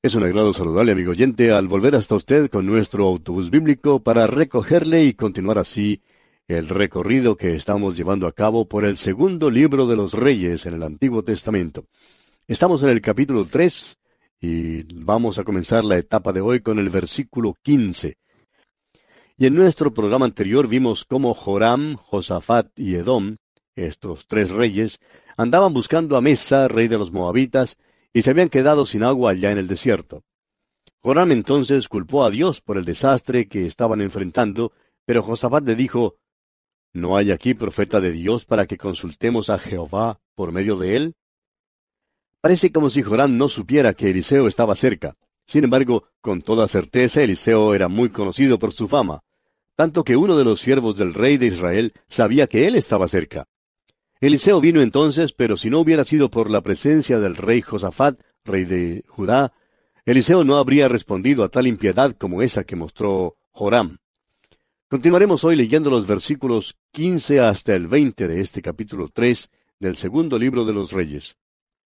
Es un agrado saludarle, amigo oyente, al volver hasta usted con nuestro autobús bíblico para recogerle y continuar así el recorrido que estamos llevando a cabo por el segundo libro de los Reyes en el Antiguo Testamento. Estamos en el capítulo 3 y vamos a comenzar la etapa de hoy con el versículo 15. Y en nuestro programa anterior vimos cómo Joram, Josafat y Edom, estos tres reyes, andaban buscando a Mesa, rey de los Moabitas, y se habían quedado sin agua allá en el desierto. Joram entonces culpó a Dios por el desastre que estaban enfrentando, pero Josafat le dijo, ¿no hay aquí profeta de Dios para que consultemos a Jehová por medio de él? Parece como si Joram no supiera que Eliseo estaba cerca. Sin embargo, con toda certeza Eliseo era muy conocido por su fama, tanto que uno de los siervos del rey de Israel sabía que él estaba cerca. Eliseo vino entonces, pero si no hubiera sido por la presencia del rey Josafat, rey de Judá, Eliseo no habría respondido a tal impiedad como esa que mostró Joram. Continuaremos hoy leyendo los versículos 15 hasta el 20 de este capítulo 3 del segundo libro de los Reyes.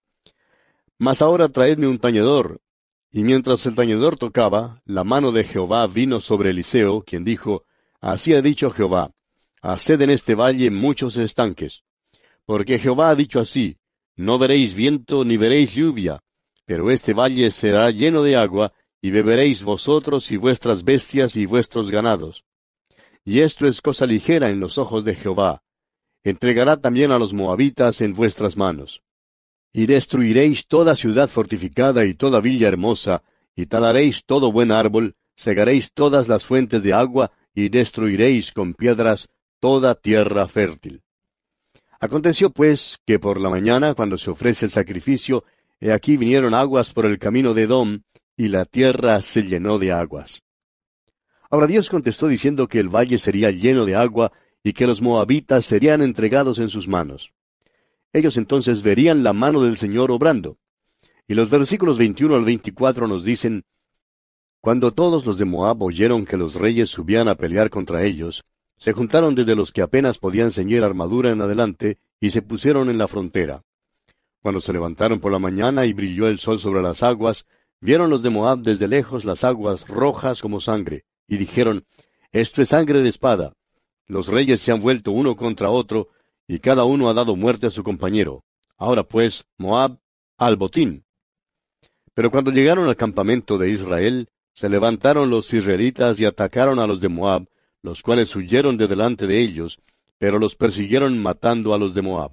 Mas ahora traedme un tañedor. Y mientras el tañedor tocaba, la mano de Jehová vino sobre Eliseo, quien dijo, Así ha dicho Jehová, haced en este valle muchos estanques. Porque Jehová ha dicho así, no veréis viento ni veréis lluvia, pero este valle será lleno de agua, y beberéis vosotros y vuestras bestias y vuestros ganados. Y esto es cosa ligera en los ojos de Jehová. Entregará también a los moabitas en vuestras manos. Y destruiréis toda ciudad fortificada y toda villa hermosa, y talaréis todo buen árbol, cegaréis todas las fuentes de agua, y destruiréis con piedras toda tierra fértil. Aconteció pues que por la mañana, cuando se ofrece el sacrificio, he aquí vinieron aguas por el camino de Edom, y la tierra se llenó de aguas. Ahora Dios contestó diciendo que el valle sería lleno de agua, y que los moabitas serían entregados en sus manos. Ellos entonces verían la mano del Señor obrando. Y los versículos 21 al 24 nos dicen, Cuando todos los de Moab oyeron que los reyes subían a pelear contra ellos, se juntaron desde los que apenas podían ceñir armadura en adelante, y se pusieron en la frontera. Cuando se levantaron por la mañana y brilló el sol sobre las aguas, vieron los de Moab desde lejos las aguas rojas como sangre, y dijeron, Esto es sangre de espada. Los reyes se han vuelto uno contra otro, y cada uno ha dado muerte a su compañero. Ahora pues, Moab, al botín. Pero cuando llegaron al campamento de Israel, se levantaron los israelitas y atacaron a los de Moab, los cuales huyeron de delante de ellos, pero los persiguieron matando a los de Moab.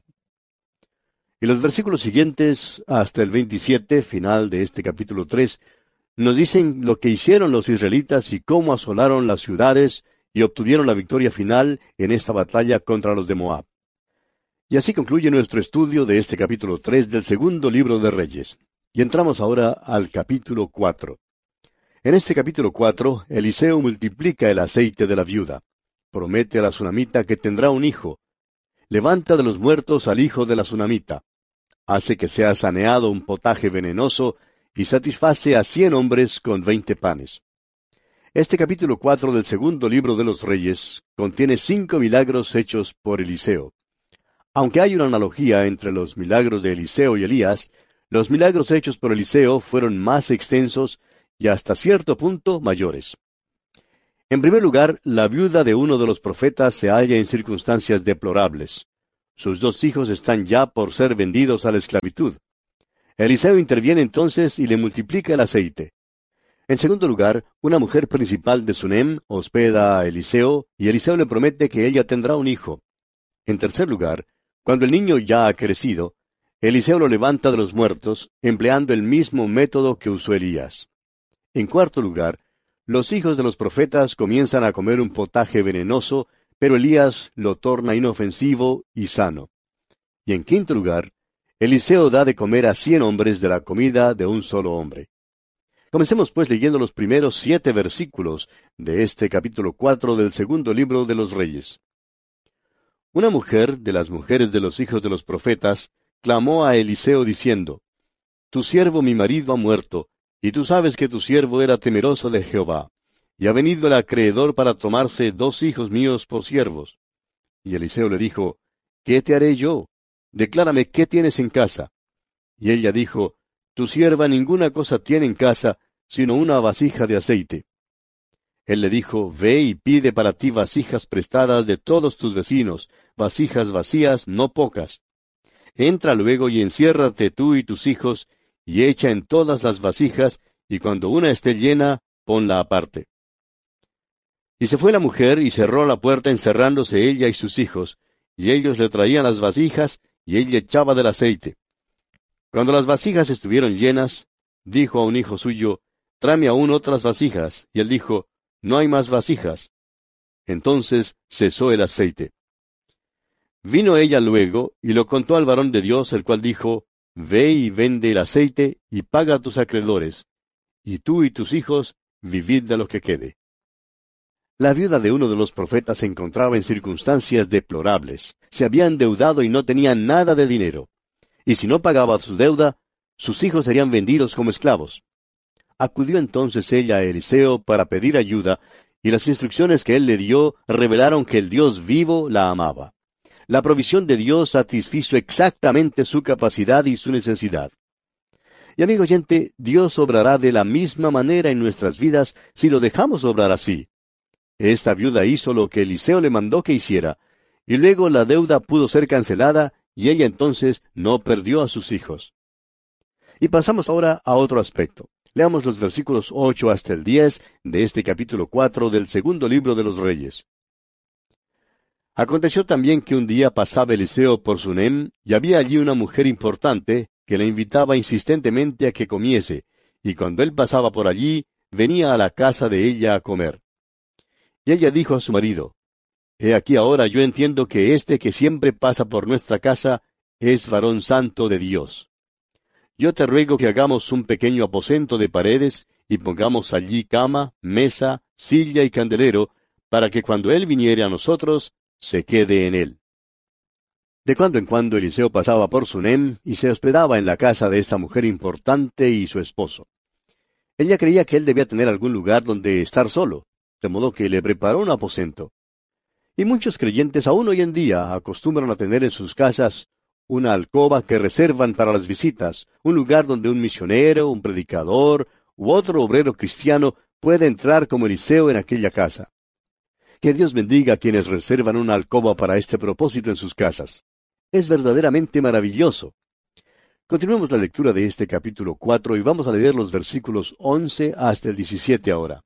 Y los versículos siguientes, hasta el 27, final de este capítulo 3, nos dicen lo que hicieron los israelitas y cómo asolaron las ciudades y obtuvieron la victoria final en esta batalla contra los de Moab. Y así concluye nuestro estudio de este capítulo 3 del segundo libro de Reyes. Y entramos ahora al capítulo 4. En este capítulo 4, Eliseo multiplica el aceite de la viuda. Promete a la sunamita que tendrá un hijo. Levanta de los muertos al hijo de la sunamita. Hace que sea saneado un potaje venenoso y satisface a 100 hombres con 20 panes. Este capítulo 4 del segundo libro de los Reyes contiene 5 milagros hechos por Eliseo. Aunque hay una analogía entre los milagros de Eliseo y Elías, los milagros hechos por Eliseo fueron más extensos y hasta cierto punto mayores. En primer lugar, la viuda de uno de los profetas se halla en circunstancias deplorables. Sus 2 hijos están ya por ser vendidos a la esclavitud. Eliseo interviene entonces y le multiplica el aceite. En segundo lugar, una mujer principal de Sunem hospeda a Eliseo, y Eliseo le promete que ella tendrá un hijo. En tercer lugar, cuando el niño ya ha crecido, Eliseo lo levanta de los muertos, empleando el mismo método que usó Elías. En cuarto lugar, los hijos de los profetas comienzan a comer un potaje venenoso, pero Elías lo torna inofensivo y sano. Y en quinto lugar, Eliseo da de comer a 100 hombres de la comida de un solo hombre. Comencemos pues leyendo los primeros 7 versículos de este capítulo 4 del segundo libro de los Reyes. Una mujer de las mujeres de los hijos de los profetas clamó a Eliseo diciendo, Tu siervo mi marido ha muerto, y tú sabes que tu siervo era temeroso de Jehová, y ha venido el acreedor para tomarse 2 hijos míos por siervos. Y Eliseo le dijo, ¿Qué te haré yo? Declárame qué tienes en casa. Y ella dijo, tu sierva ninguna cosa tiene en casa, sino una vasija de aceite. Él le dijo, ve y pide para ti vasijas prestadas de todos tus vecinos, vasijas vacías, no pocas. Entra luego y enciérrate tú y tus hijos, y echa en todas las vasijas, y cuando una esté llena, ponla aparte. Y se fue la mujer y cerró la puerta encerrándose ella y sus hijos, y ellos le traían las vasijas, y ella echaba del aceite. Cuando las vasijas estuvieron llenas, dijo a un hijo suyo, tráeme aún otras vasijas, y él dijo, no hay más vasijas. Entonces cesó el aceite. Vino ella luego, y lo contó al varón de Dios, el cual dijo, ve y vende el aceite, y paga a tus acreedores, y tú y tus hijos vivid de lo que quede. La viuda de uno de los profetas se encontraba en circunstancias deplorables. Se había endeudado y no tenía nada de dinero. Y si no pagaba su deuda, sus hijos serían vendidos como esclavos. Acudió entonces ella a Eliseo para pedir ayuda, y las instrucciones que él le dio revelaron que el Dios vivo la amaba. La provisión de Dios satisfizo exactamente su capacidad y su necesidad. Y amigo oyente, Dios obrará de la misma manera en nuestras vidas si lo dejamos obrar así. Esta viuda hizo lo que Eliseo le mandó que hiciera, y luego la deuda pudo ser cancelada, y ella entonces no perdió a sus hijos. Y pasamos ahora a otro aspecto. Leamos los versículos 8 hasta el 10 de este capítulo 4 del segundo libro de los Reyes. Aconteció también que un día pasaba Eliseo por Sunem, y había allí una mujer importante que le invitaba insistentemente a que comiese, y cuando él pasaba por allí, venía a la casa de ella a comer. Y ella dijo a su marido, he aquí ahora yo entiendo que este que siempre pasa por nuestra casa es varón santo de Dios. Yo te ruego que hagamos un pequeño aposento de paredes, y pongamos allí cama, mesa, silla y candelero, para que cuando él viniere a nosotros, se quede en él. De cuando en cuando Eliseo pasaba por Sunem y se hospedaba en la casa de esta mujer importante y su esposo. Ella creía que él debía tener algún lugar donde estar solo, de modo que le preparó un aposento. Y muchos creyentes aún hoy en día acostumbran a tener en sus casas una alcoba que reservan para las visitas, un lugar donde un misionero, un predicador u otro obrero cristiano puede entrar como Eliseo en aquella casa. Que Dios bendiga a quienes reservan una alcoba para este propósito en sus casas. Es verdaderamente maravilloso. Continuemos la lectura de este capítulo 4 y vamos a leer los versículos 11 hasta el 17 ahora.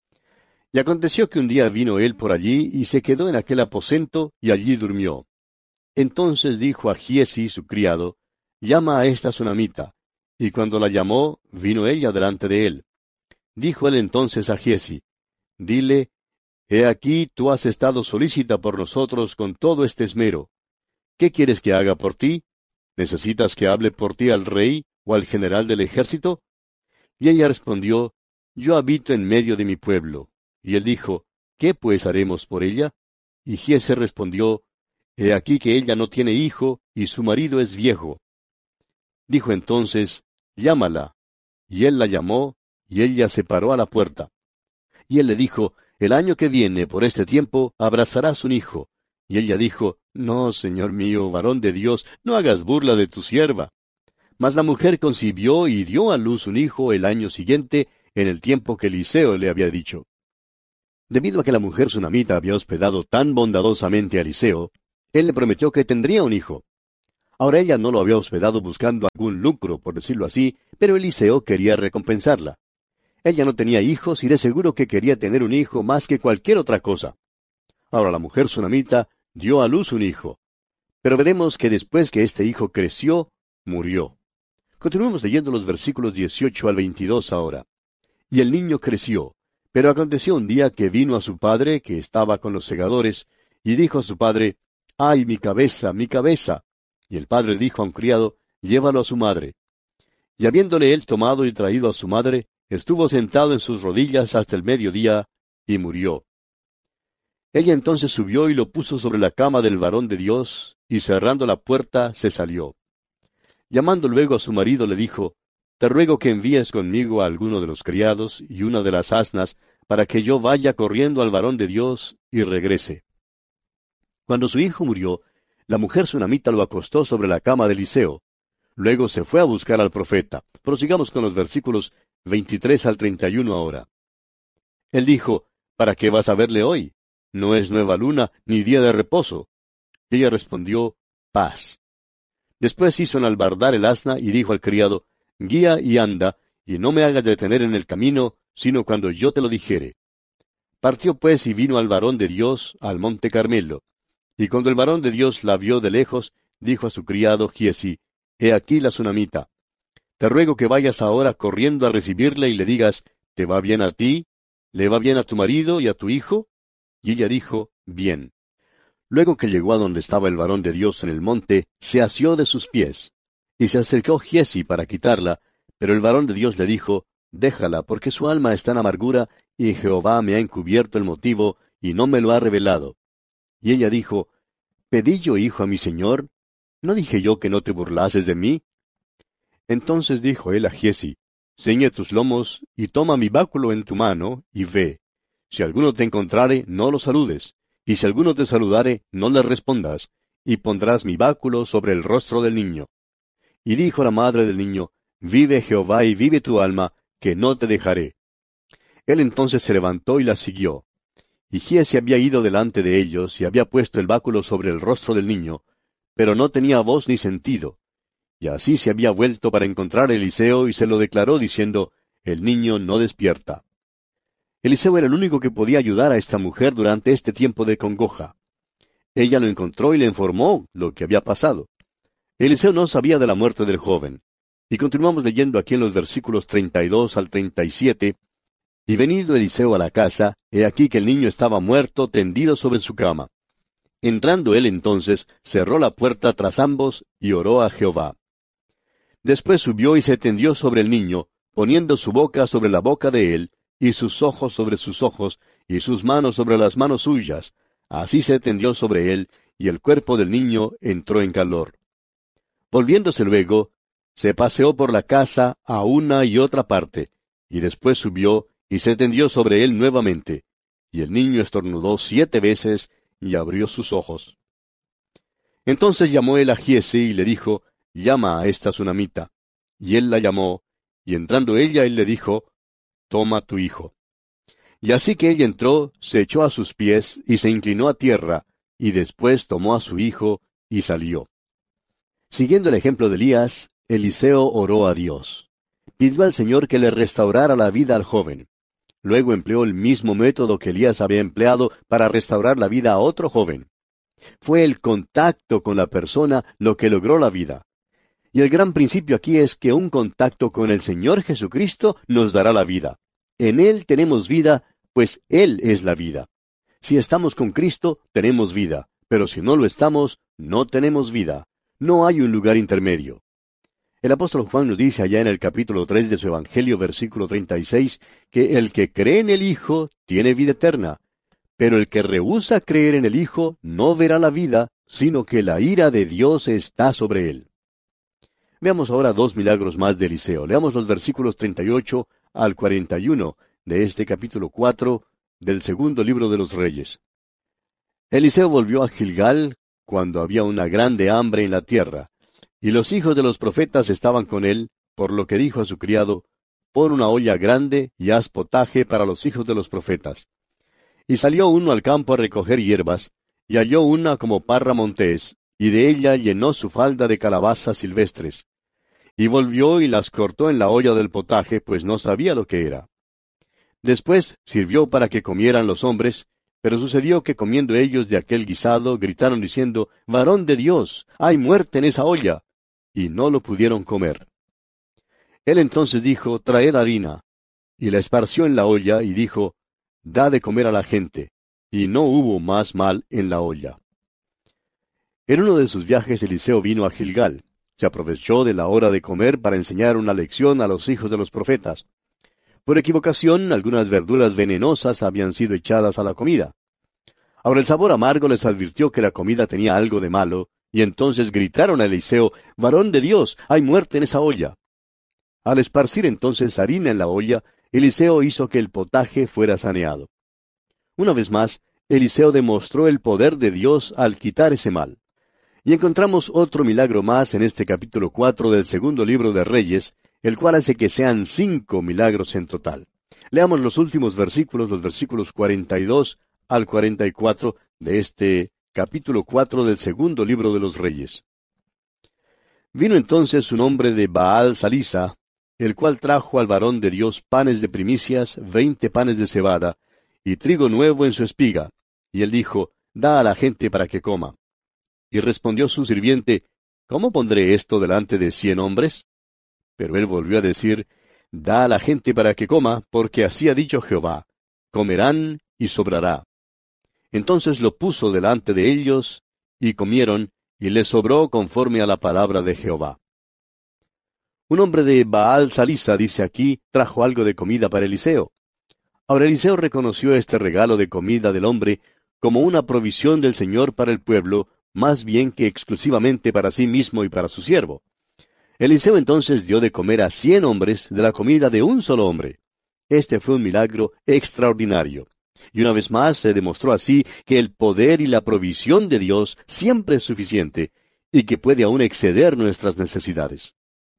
Y aconteció que un día vino él por allí y se quedó en aquel aposento y allí durmió. Entonces dijo a Giesi, su criado, llama a esta sunamita. Y cuando la llamó, vino ella delante de él. Dijo él entonces a Giesi, dile, he aquí tú has estado solícita por nosotros con todo este esmero. ¿Qué quieres que haga por ti? ¿Necesitas que hable por ti al rey o al general del ejército? Y ella respondió, yo habito en medio de mi pueblo. Y él dijo, ¿qué pues haremos por ella? Y Giesi respondió, he aquí que ella no tiene hijo, y su marido es viejo. Dijo entonces, llámala. Y él la llamó, y ella se paró a la puerta. Y él le dijo, el año que viene, por este tiempo, abrazarás un hijo. Y ella dijo, no, señor mío, varón de Dios, no hagas burla de tu sierva. Mas la mujer concibió y dio a luz un hijo el año siguiente, en el tiempo que Eliseo le había dicho. Debido a que la mujer sunamita había hospedado tan bondadosamente a Eliseo, él le prometió que tendría un hijo. Ahora ella no lo había hospedado buscando algún lucro, por decirlo así, pero Eliseo quería recompensarla. Ella no tenía hijos y de seguro que quería tener un hijo más que cualquier otra cosa. Ahora la mujer sunamita dio a luz un hijo. Pero veremos que después que este hijo creció, murió. Continuemos leyendo los versículos 18 al 22 ahora. Y el niño creció, pero aconteció un día que vino a su padre, que estaba con los segadores, y dijo a su padre, ¡ay, mi cabeza, mi cabeza! Y el padre dijo a un criado, llévalo a su madre. Y habiéndole él tomado y traído a su madre, estuvo sentado en sus rodillas hasta el mediodía, y murió. Ella entonces subió y lo puso sobre la cama del varón de Dios, y cerrando la puerta se salió. Llamando luego a su marido le dijo, te ruego que envíes conmigo a alguno de los criados y una de las asnas, para que yo vaya corriendo al varón de Dios y regrese. Cuando su hijo murió, la mujer sunamita lo acostó sobre la cama de Eliseo. Luego se fue a buscar al profeta. Prosigamos con los versículos 23 al 31 ahora. Él dijo, ¿para qué vas a verle hoy? No es nueva luna, ni día de reposo. Y ella respondió, paz. Después hizo enalbardar el asna y dijo al criado, guía y anda, y no me hagas detener en el camino, sino cuando yo te lo dijere. Partió pues y vino al varón de Dios al monte Carmelo. Y cuando el varón de Dios la vio de lejos, dijo a su criado Giesi, he aquí la sunamita. Te ruego que vayas ahora corriendo a recibirle y le digas, ¿te va bien a ti? ¿Le va bien a tu marido y a tu hijo? Y ella dijo, bien. Luego que llegó a donde estaba el varón de Dios en el monte, se asió de sus pies. Y se acercó Giesi para quitarla, pero el varón de Dios le dijo, déjala, porque su alma está en amargura, y Jehová me ha encubierto el motivo, y no me lo ha revelado. Y ella dijo, ¿pedí yo hijo a mi señor? ¿No dije yo que no te burlases de mí? Entonces dijo él a Giesi, ciñe tus lomos, y toma mi báculo en tu mano, y ve. Si alguno te encontrare, no lo saludes, y si alguno te saludare, no le respondas, y pondrás mi báculo sobre el rostro del niño. Y dijo la madre del niño, vive Jehová y vive tu alma, que no te dejaré. Él entonces se levantó y la siguió. Y Giesi había ido delante de ellos, y había puesto el báculo sobre el rostro del niño, pero no tenía voz ni sentido. Y así se había vuelto para encontrar a Eliseo y se lo declaró diciendo, el niño no despierta. Eliseo era el único que podía ayudar a esta mujer durante este tiempo de congoja. Ella lo encontró y le informó lo que había pasado. Eliseo no sabía de la muerte del joven. Y continuamos leyendo aquí en los versículos 32 al 37. Y venido Eliseo a la casa, he aquí que el niño estaba muerto tendido sobre su cama. Entrando él entonces, cerró la puerta tras ambos y oró a Jehová. Después subió y se tendió sobre el niño, poniendo su boca sobre la boca de él, y sus ojos sobre sus ojos, y sus manos sobre las manos suyas. Así se tendió sobre él, y el cuerpo del niño entró en calor. Volviéndose luego, se paseó por la casa a una y otra parte, y después subió, y se tendió sobre él nuevamente. Y el niño estornudó 7 veces, y abrió sus ojos. Entonces llamó él a Giesi y le dijo, llama a esta sunamita. Y él la llamó, y entrando ella, él le dijo, toma tu hijo. Y así que ella entró, se echó a sus pies, y se inclinó a tierra, y después tomó a su hijo, y salió. Siguiendo el ejemplo de Elías, Eliseo oró a Dios. Pidió al Señor que le restaurara la vida al joven. Luego empleó el mismo método que Elías había empleado para restaurar la vida a otro joven. Fue el contacto con la persona lo que logró la vida. Y el gran principio aquí es que un contacto con el Señor Jesucristo nos dará la vida. En Él tenemos vida, pues Él es la vida. Si estamos con Cristo, tenemos vida, pero si no lo estamos, no tenemos vida. No hay un lugar intermedio. El apóstol Juan nos dice allá en el capítulo 3 de su Evangelio, versículo 36, que el que cree en el Hijo tiene vida eterna, pero el que rehúsa creer en el Hijo no verá la vida, sino que la ira de Dios está sobre él. Veamos ahora 2 milagros más de Eliseo. Leamos los versículos 38 al 41 de este capítulo 4 del segundo libro de los Reyes. Eliseo volvió a Gilgal cuando había una grande hambre en la tierra, y los hijos de los profetas estaban con él, por lo que dijo a su criado, pon una olla grande y haz potaje para los hijos de los profetas. Y salió uno al campo a recoger hierbas, y halló una como parra montés, y de ella llenó su falda de calabazas silvestres. Y volvió y las cortó en la olla del potaje, pues no sabía lo que era. Después sirvió para que comieran los hombres, pero sucedió que comiendo ellos de aquel guisado, gritaron diciendo, varón de Dios, hay muerte en esa olla, y no lo pudieron comer. Él entonces dijo, traed harina, y la esparció en la olla, y dijo, da de comer a la gente, y no hubo más mal en la olla. En uno de sus viajes Eliseo vino a Gilgal. Se aprovechó de la hora de comer para enseñar una lección a los hijos de los profetas. Por equivocación, algunas verduras venenosas habían sido echadas a la comida. Ahora el sabor amargo les advirtió que la comida tenía algo de malo, y entonces gritaron a Eliseo, varón de Dios, hay muerte en esa olla. Al esparcir entonces harina en la olla, Eliseo hizo que el potaje fuera saneado. Una vez más, Eliseo demostró el poder de Dios al quitar ese mal. Y encontramos otro milagro más en este capítulo 4 del segundo libro de Reyes, el cual hace que sean 5 milagros en total. Leamos los últimos versículos, los versículos 42 al 44 de este capítulo 4 del segundo libro de los Reyes. Vino entonces un hombre de Baal Salisa, el cual trajo al varón de Dios panes de primicias, 20 panes de cebada, y trigo nuevo en su espiga. Y él dijo, da a la gente para que coma. Y respondió su sirviente, ¿cómo pondré esto delante de 100 hombres? Pero él volvió a decir, da a la gente para que coma, porque así ha dicho Jehová, comerán y sobrará. Entonces lo puso delante de ellos, y comieron, y les sobró conforme a la palabra de Jehová. Un hombre de Baal Salisa, dice aquí, trajo algo de comida para Eliseo. Ahora Eliseo reconoció este regalo de comida del hombre como una provisión del Señor para el pueblo, más bien que exclusivamente para sí mismo y para su siervo. Eliseo entonces dio de comer a 100 hombres de la comida de un solo hombre. Este fue un milagro extraordinario. Y una vez más se demostró así que el poder y la provisión de Dios siempre es suficiente, y que puede aún exceder nuestras necesidades.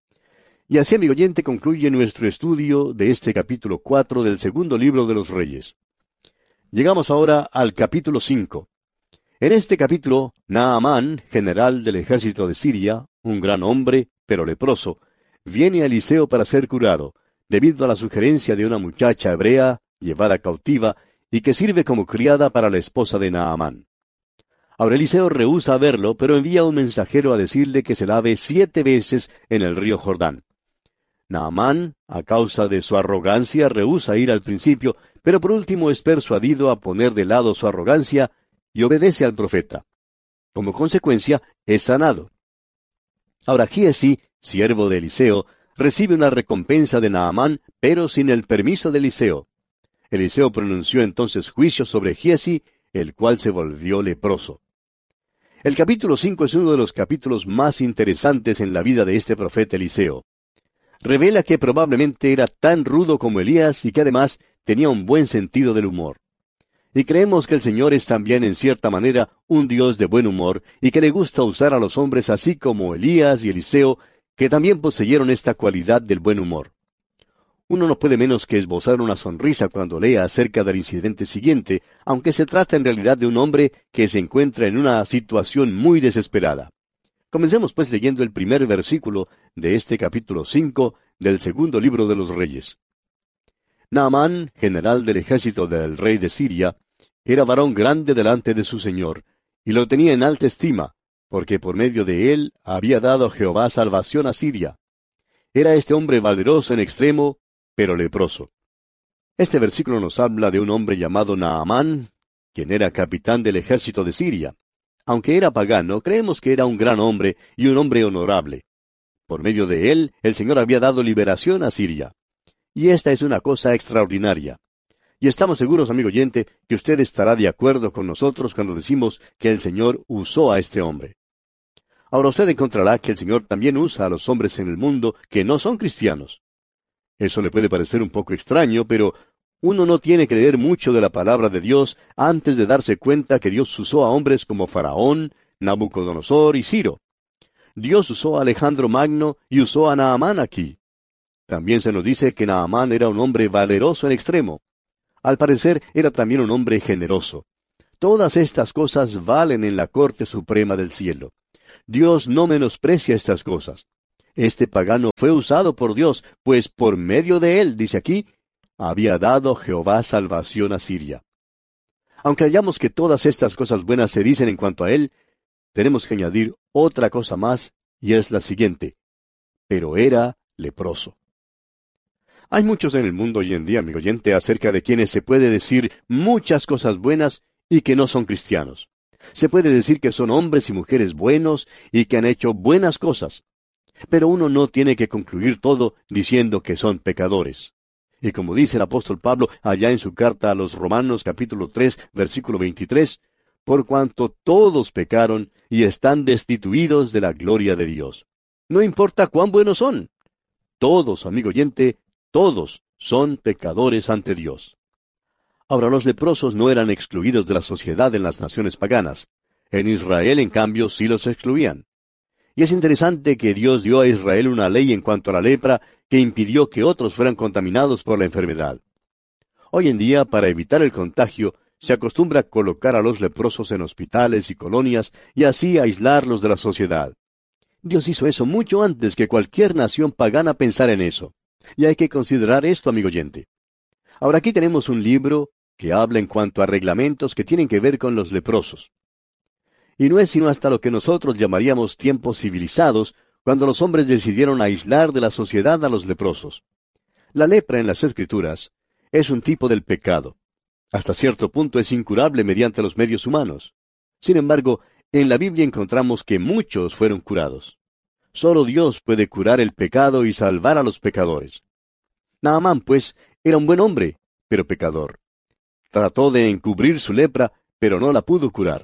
Y así, amigo oyente, concluye nuestro estudio de este capítulo 4 del segundo libro de los Reyes. Llegamos ahora al capítulo 5. En este capítulo, Naamán, general del ejército de Siria, un gran hombre, pero leproso, viene a Eliseo para ser curado, debido a la sugerencia de una muchacha hebrea, llevada cautiva, y que sirve como criada para la esposa de Naamán. Ahora Eliseo rehúsa verlo, pero envía un mensajero a decirle que se lave 7 veces en el río Jordán. Naamán, a causa de su arrogancia, rehúsa ir al principio, pero por último es persuadido a poner de lado su arrogancia y obedece al profeta. Como consecuencia, es sanado. Ahora Giesi, siervo de Eliseo, recibe una recompensa de Naamán, pero sin el permiso de Eliseo. Eliseo pronunció entonces juicio sobre Giesi, el cual se volvió leproso. El capítulo 5 es uno de los capítulos más interesantes en la vida de este profeta Eliseo. Revela que probablemente era tan rudo como Elías y que además tenía un buen sentido del humor. Y creemos que el Señor es también en cierta manera un Dios de buen humor y que le gusta usar a los hombres así como Elías y Eliseo, que también poseyeron esta cualidad del buen humor. Uno no puede menos que esbozar una sonrisa cuando lea acerca del incidente siguiente, aunque se trata en realidad de un hombre que se encuentra en una situación muy desesperada. Comencemos pues leyendo el primer versículo de este capítulo 5 del segundo libro de los Reyes. Naamán, general del ejército del rey de Siria, era varón grande delante de su señor, y lo tenía en alta estima, porque por medio de él había dado Jehová salvación a Siria. Era este hombre valeroso en extremo, pero leproso. Este versículo nos habla de un hombre llamado Naamán, quien era capitán del ejército de Siria. Aunque era pagano, creemos que era un gran hombre y un hombre honorable. Por medio de él, el Señor había dado liberación a Siria. Y esta es una cosa extraordinaria. Y estamos seguros, amigo oyente, que usted estará de acuerdo con nosotros cuando decimos que el Señor usó a este hombre. Ahora usted encontrará que el Señor también usa a los hombres en el mundo que no son cristianos. Eso le puede parecer un poco extraño, pero uno no tiene que leer mucho de la palabra de Dios antes de darse cuenta que Dios usó a hombres como Faraón, Nabucodonosor y Ciro. Dios usó a Alejandro Magno y usó a Naamán aquí. También se nos dice que Naamán era un hombre valeroso en extremo. Al parecer era también un hombre generoso. Todas estas cosas valen en la Corte Suprema del Cielo. Dios no menosprecia estas cosas. Este pagano fue usado por Dios, pues por medio de él, dice aquí, había dado Jehová salvación a Siria. Aunque hallamos que todas estas cosas buenas se dicen en cuanto a él, tenemos que añadir otra cosa más, y es la siguiente: pero era leproso. Hay muchos en el mundo hoy en día, amigo oyente, acerca de quienes se puede decir muchas cosas buenas y que no son cristianos. Se puede decir que son hombres y mujeres buenos y que han hecho buenas cosas. Pero uno no tiene que concluir todo diciendo que son pecadores. Y como dice el apóstol Pablo allá en su carta a los Romanos capítulo 3, versículo 23, por cuanto todos pecaron y están destituidos de la gloria de Dios. No importa cuán buenos son. Todos, amigo oyente, todos son pecadores ante Dios. Ahora, los leprosos no eran excluidos de la sociedad en las naciones paganas. En Israel, en cambio, sí los excluían. Y es interesante que Dios dio a Israel una ley en cuanto a la lepra que impidió que otros fueran contaminados por la enfermedad. Hoy en día, para evitar el contagio, se acostumbra colocar a los leprosos en hospitales y colonias y así aislarlos de la sociedad. Dios hizo eso mucho antes que cualquier nación pagana pensara en eso. Y hay que considerar esto, amigo oyente. Ahora aquí tenemos un libro que habla en cuanto a reglamentos que tienen que ver con los leprosos. Y no es sino hasta lo que nosotros llamaríamos tiempos civilizados, cuando los hombres decidieron aislar de la sociedad a los leprosos. La lepra en las Escrituras es un tipo del pecado. Hasta cierto punto es incurable mediante los medios humanos. Sin embargo, en la Biblia encontramos que muchos fueron curados. Solo Dios puede curar el pecado y salvar a los pecadores. Naamán, pues, era un buen hombre, pero pecador. Trató de encubrir su lepra, pero no la pudo curar.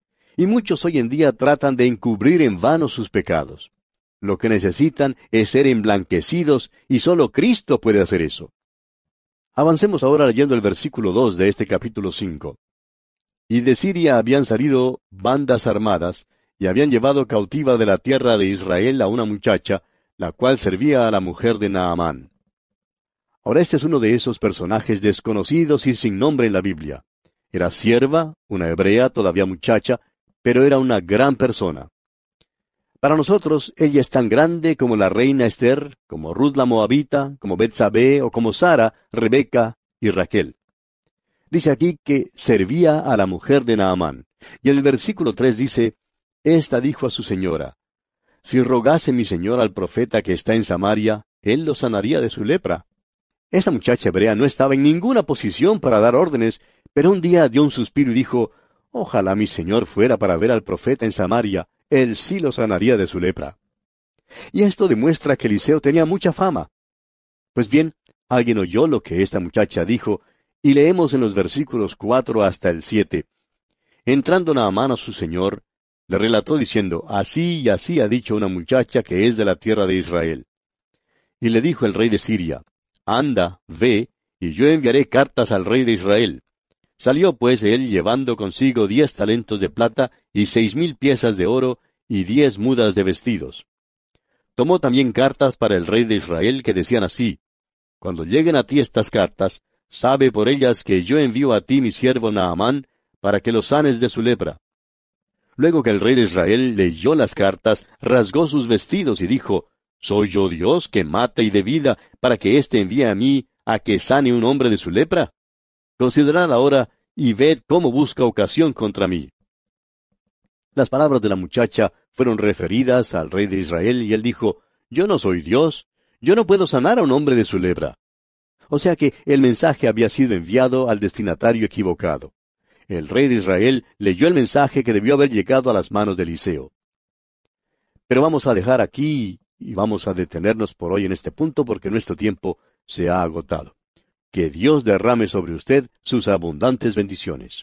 Y muchos hoy en día tratan de encubrir en vano sus pecados. Lo que necesitan es ser emblanquecidos, y solo Cristo puede hacer eso. Avancemos ahora leyendo el versículo 2 de este capítulo 5. Y de Siria habían salido bandas armadas, y habían llevado cautiva de la tierra de Israel a una muchacha, la cual servía a la mujer de Naamán. Ahora este es uno de esos personajes desconocidos y sin nombre en la Biblia. Era sierva, una hebrea, todavía muchacha, pero era una gran persona. Para nosotros, ella es tan grande como la reina Esther, como Ruth la Moabita, como Betsabé o como Sara, Rebeca y Raquel. Dice aquí que servía a la mujer de Naamán. Y en el versículo 3 dice, Esta dijo a su señora, Si rogase mi señor al profeta que está en Samaria, él lo sanaría de su lepra. Esta muchacha hebrea no estaba en ninguna posición para dar órdenes, pero un día dio un suspiro y dijo, Ojalá mi señor fuera para ver al profeta en Samaria, él sí lo sanaría de su lepra. Y esto demuestra que Eliseo tenía mucha fama. Pues bien, alguien oyó lo que esta muchacha dijo, y leemos en los versículos 4 hasta el 7. Entrando Naamán a su señor, le relató diciendo, Así y así ha dicho una muchacha que es de la tierra de Israel. Y le dijo el rey de Siria, Anda, ve, y yo enviaré cartas al rey de Israel. Salió pues él llevando consigo 10 talentos de plata y 6,000 piezas de oro y 10 mudas de vestidos. Tomó también cartas para el rey de Israel que decían así, Cuando lleguen a ti estas cartas, sabe por ellas que yo envío a ti mi siervo Naamán, para que lo sanes de su lepra. Luego que el rey de Israel leyó las cartas, rasgó sus vestidos y dijo, ¿Soy yo Dios que mata y de vida, para que éste envíe a mí a que sane un hombre de su lepra? Considerad ahora y ved cómo busca ocasión contra mí. Las palabras de la muchacha fueron referidas al rey de Israel y él dijo, Yo no soy Dios, yo no puedo sanar a un hombre de su lepra. O sea que el mensaje había sido enviado al destinatario equivocado. El rey de Israel leyó el mensaje que debió haber llegado a las manos de Eliseo. Pero vamos a dejar aquí y vamos a detenernos por hoy en este punto porque nuestro tiempo se ha agotado. Que Dios derrame sobre usted sus abundantes bendiciones.